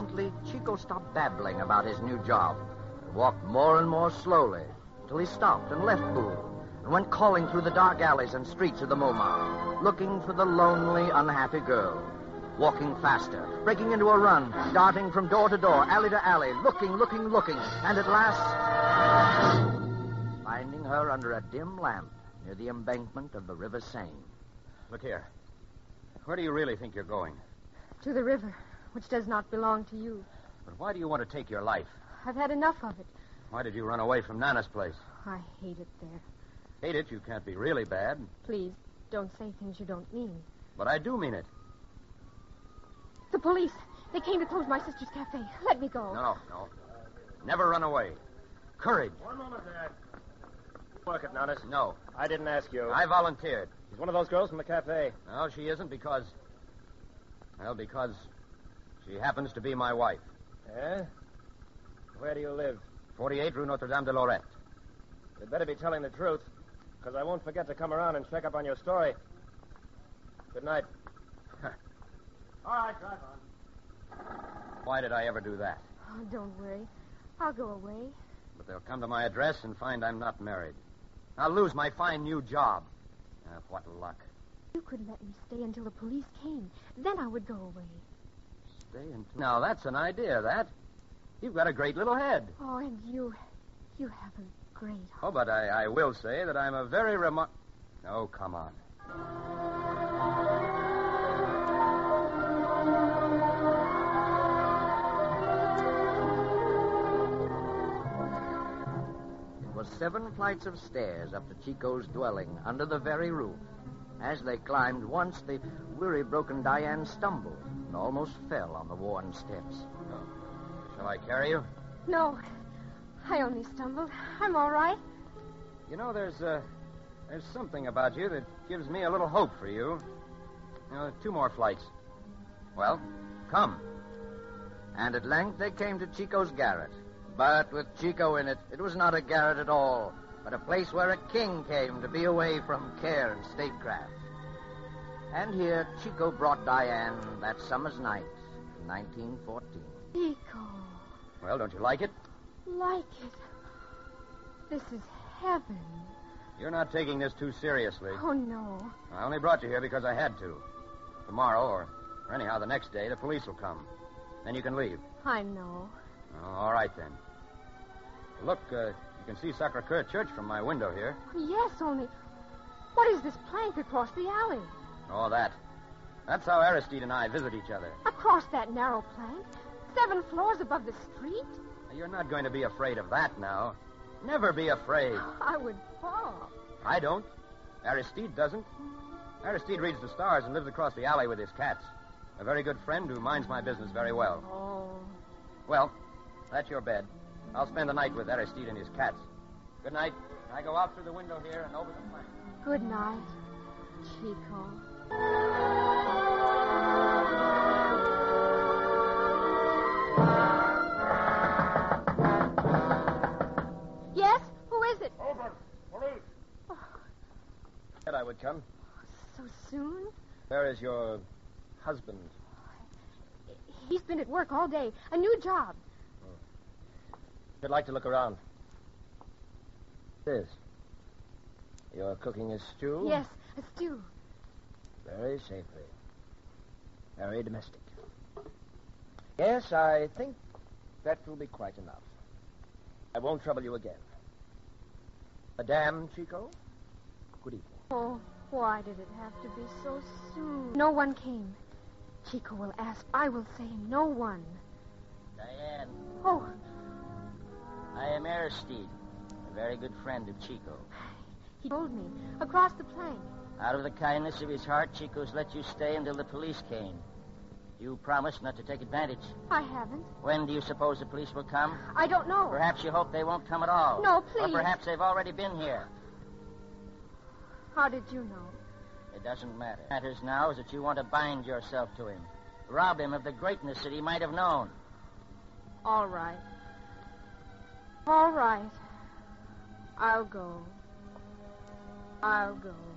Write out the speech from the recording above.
Presently, Chico stopped babbling about his new job and walked more and more slowly until he stopped and left Boole and went calling through the dark alleys and streets of the Montmartre, looking for the lonely, unhappy girl. Walking faster, breaking into a run, darting from door to door, alley to alley, looking, and at last finding her under a dim lamp near the embankment of the River Seine. Look here. Where do you really think you're going? To the river, which does not belong to you. But why do you want to take your life? I've had enough of it. Why did you run away from Nana's place? I hate it there. Hate it? You can't be really bad. Please, don't say things you don't mean. But I do mean it. The police. They came to close my sister's cafe. Let me go. No. Never run away. Courage. One moment there. Work it, Nana's. No. I didn't ask you. I volunteered. She's one of those girls from the cafe. No, she isn't because she happens to be my wife. Eh? Where do you live? 48 Rue Notre-Dame de Lorette. You'd better be telling the truth, because I won't forget to come around and check up on your story. Good night. All right, drive on. Why did I ever do that? Oh, don't worry. I'll go away. But they'll come to my address and find I'm not married. I'll lose my fine new job. What luck. You could let me stay until the police came. Then I would go away. Stay until... Now, that's an idea, that. You've got a great little head. Oh, and you have a great heart. Oh, but I will say that I'm a very Oh, come on. It was 7 flights of stairs up to Chico's dwelling under the very roof. As they climbed, once the weary-broken Diane stumbled and almost fell on the worn steps. Shall I carry you? No, I only stumbled. I'm all right. You know, there's something about you that gives me a little hope for you. 2 more flights. Well, come. And at length they came to Chico's garret. But with Chico in it, it was not a garret at all, but a place where a king came to be away from care and statecraft. And here Chico brought Diane that summer's night in 1914. Chico. Well, don't you like it? Like it? This is heaven. You're not taking this too seriously. Oh, no. I only brought you here because I had to. Tomorrow, or anyhow the next day, the police will come. Then you can leave. I know. Oh, all right, then. Look, you can see Sacre-Cœur Church from my window here. Yes, only... What is this plank across the alley? Oh, that. That's how Aristide and I visit each other. Across that narrow plank? 7 floors above the street? You're not going to be afraid of that now. Never be afraid. I would fall. I don't. Aristide doesn't. Aristide reads the stars and lives across the alley with his cats. A very good friend who minds my business very well. Oh. Well, that's your bed. I'll spend the night with Aristide and his cats. Good night. I go out through the window here and over the plank. Good night, Chico. Yes? Who is it? Over. Police. Said I would come. So soon? Where is your husband? He's been at work all day. A new job. I'd like to look around. This. You're cooking a stew? Yes, a stew. Very safely. Very domestic. Yes, I think that will be quite enough. I won't trouble you again. Madame Chico, good evening. Oh, why did it have to be so soon? No one came. Chico will ask. I will say no one. Diane, Oh, I am Aristide, a very good friend of Chico. he told me. Across the plank. Out of the kindness of his heart, Chico's let you stay until the police came. You promised not to take advantage. I haven't. When do you suppose the police will come? I don't know. Perhaps you hope they won't come at all. No, please. Or perhaps they've already been here. How did you know? It doesn't matter. What matters now is that you want to bind yourself to him. Rob him of the greatness that he might have known. All right. All right. I'll go. I'll go.